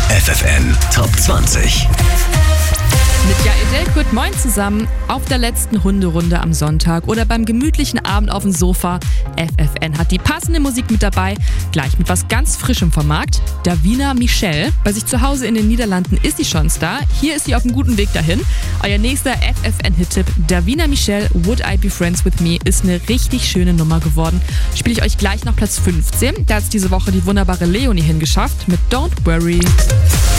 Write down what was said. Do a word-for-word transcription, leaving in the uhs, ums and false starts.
F F N Top zwanzig. Mit Jael Delkut, moin zusammen, auf der letzten Hunderunde am Sonntag oder beim gemütlichen Abend auf dem Sofa. F F N hat die passende Musik mit dabei, gleich mit was ganz Frischem vom Markt. Davina Michel, bei sich zu Hause in den Niederlanden ist sie schon Star. Hier ist sie auf einem guten Weg dahin. Euer nächster F F N-Hit-Tipp, Davina Michel, Would I Be Friends With Me, ist eine richtig schöne Nummer geworden. Spiele ich euch gleich noch Platz fünfzehn. Da hat es diese Woche die wunderbare Leonie hingeschafft mit Don't Worry.